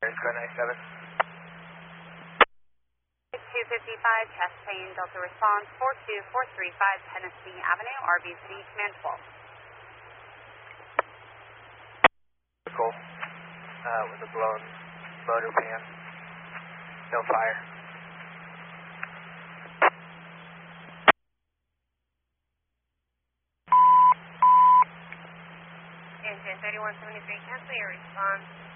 race car 97. 255, Chastain, Delta response, 42435 Tennessee Avenue, RBC, command 12. Cool. With a blown motor pan. No fire. Engine 3173, cancel your response.